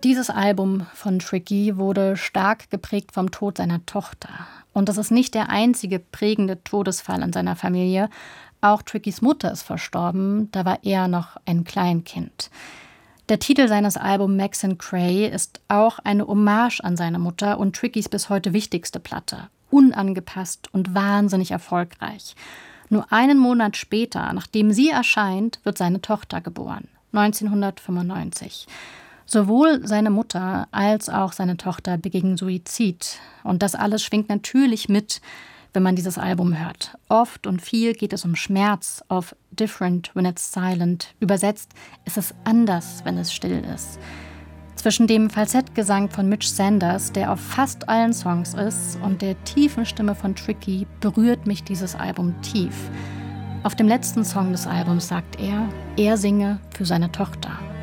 Dieses Album von Tricky wurde stark geprägt vom Tod seiner Tochter. Und das ist nicht der einzige prägende Todesfall in seiner Familie. Auch Trickys Mutter ist verstorben, da war er noch ein Kleinkind. Der Titel seines Albums Max and Cray ist auch eine Hommage an seine Mutter und Trickys bis heute wichtigste Platte. Unangepasst und wahnsinnig erfolgreich. Nur einen Monat später, nachdem sie erscheint, wird seine Tochter geboren. 1995. Sowohl seine Mutter als auch seine Tochter begingen Suizid. Und das alles schwingt natürlich mit, wenn man dieses Album hört. Oft und viel geht es um Schmerz, auf different when it's silent. Übersetzt ist es anders, wenn es still ist. Zwischen dem Falsettgesang von Mitch Sanders, der auf fast allen Songs ist, und der tiefen Stimme von Tricky berührt mich dieses Album tief. Auf dem letzten Song des Albums sagt er singe für seine Tochter.